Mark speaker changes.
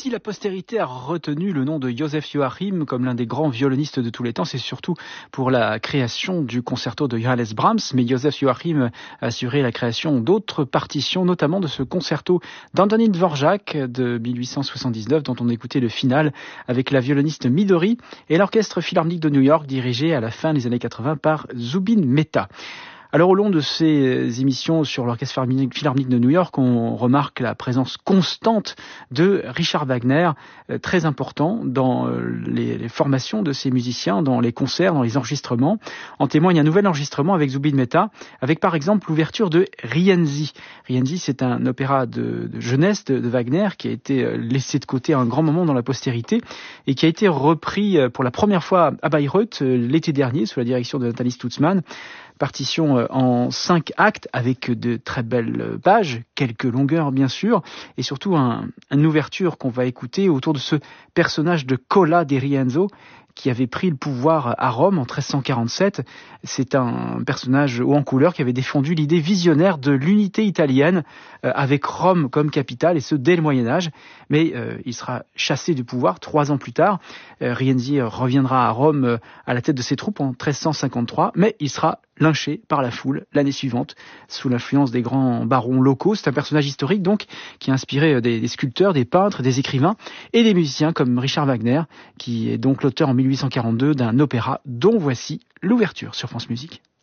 Speaker 1: Si la postérité a retenu le nom de Joseph Joachim comme l'un des grands violonistes de tous les temps, c'est surtout pour la création du concerto de Johannes Brahms, mais Joseph Joachim a assuré la création d'autres partitions, notamment de ce concerto d'Antonin Dvorak de 1879, dont on écoutait le final avec la violoniste Midori et l'Orchestre Philharmonique de New York, dirigé à la fin des années 80 par Zubin Mehta. Alors au long de ces émissions sur l'Orchestre Philharmonique de New York, on remarque la présence constante de Richard Wagner, très important dans les formations de ces musiciens, dans les concerts, dans les enregistrements. En témoigne un nouvel enregistrement avec Zubin Mehta, avec par exemple l'ouverture de Rienzi. Rienzi, c'est un opéra de jeunesse de Wagner qui a été laissé de côté à un grand moment dans la postérité et qui a été repris pour la première fois à Bayreuth l'été dernier sous la direction de Nathalie Stutzmann. Partition en 5 actes avec de très belles pages, quelques longueurs bien sûr, et surtout une ouverture qu'on va écouter autour de ce personnage de Cola di Rienzo qui avait pris le pouvoir à Rome en 1347. C'est un personnage haut en couleur qui avait défendu l'idée visionnaire de l'unité italienne avec Rome comme capitale, et ce dès le Moyen-Âge. Mais il sera chassé du pouvoir 3 ans plus tard. Rienzi reviendra à Rome à la tête de ses troupes en 1353, mais il sera lynché par la foule l'année suivante sous l'influence des grands barons locaux. C'est un personnage historique donc qui a inspiré des sculpteurs, des peintres, des écrivains et des musiciens comme Richard Wagner, qui est donc l'auteur en 1842 d'un opéra dont voici l'ouverture sur France Musique.